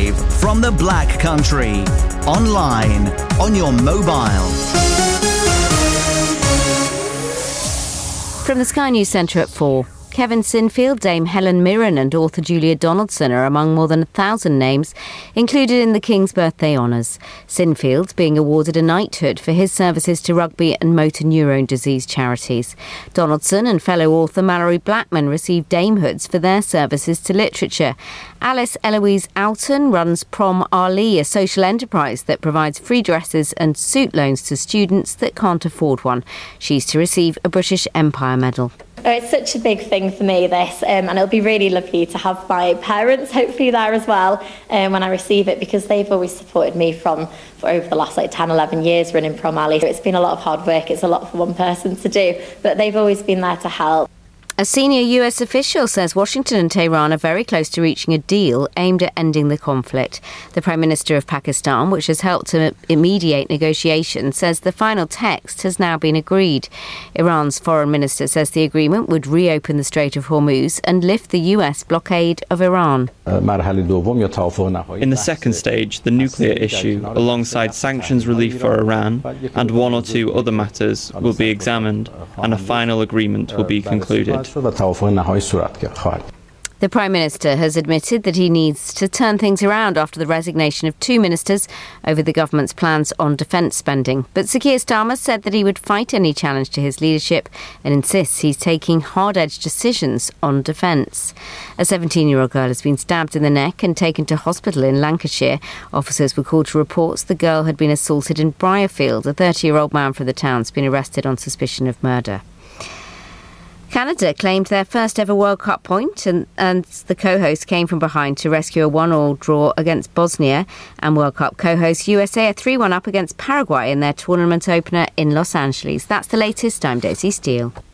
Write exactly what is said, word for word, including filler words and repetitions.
Live from the Black Country. Online, on your mobile. From the Sky News Centre at four. Kevin Sinfield, Dame Helen Mirren and author Julia Donaldson are among more than a thousand names included in the King's birthday honours. Sinfield being awarded a knighthood for his services to rugby and motor neurone disease charities. Donaldson and fellow author Mallory Blackman received damehoods for their services to literature. Alice Eloise Alton runs Prom Ali, a social enterprise that provides free dresses and suit loans to students that can't afford one. She's to receive a British Empire Medal. Oh, it's such a big thing for me, this, um, and it'll be really lovely to have my parents hopefully there as well um, when I receive it, because they've always supported me from for over the last like ten, eleven years running Prom Ali. It's been a lot of hard work, it's a lot for one person to do, but they've always been there to help. A senior U S official says Washington and Tehran are very close to reaching a deal aimed at ending the conflict. The Prime Minister of Pakistan, which has helped to mediate negotiations, says the final text has now been agreed. Iran's foreign minister says the agreement would reopen the Strait of Hormuz and lift the U S blockade of Iran. In the second stage, the nuclear issue, alongside sanctions relief for Iran and one or two other matters, will be examined and a final agreement will be concluded. The Prime Minister has admitted that he needs to turn things around after the resignation of two ministers over the government's plans on defence spending. But Sir Keir Starmer said that he would fight any challenge to his leadership and insists he's taking hard-edged decisions on defence. A seventeen-year-old girl has been stabbed in the neck and taken to hospital in Lancashire. Officers were called to reports the girl had been assaulted in Briarfield. A thirty-year-old man from the town has been arrested on suspicion of murder. Canada claimed their first ever World Cup point and, and the co-host came from behind to rescue a one-all draw against Bosnia, and World Cup co-host U S A are three one up against Paraguay in their tournament opener in Los Angeles. That's the latest. I'm Daisy Steele.